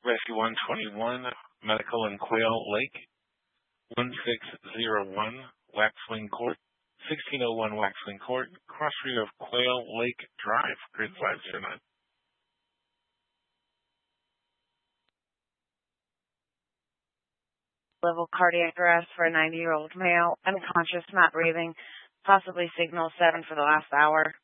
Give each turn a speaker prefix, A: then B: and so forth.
A: Rescue 121, Medical in Quail Lake, 1601 Waxwing Court, 1601 Waxwing Court, cross street of Quail Lake Drive, grid 509.
B: Level cardiac arrest for a 90-year-old male, unconscious, not breathing, possibly signal 7 for the last hour.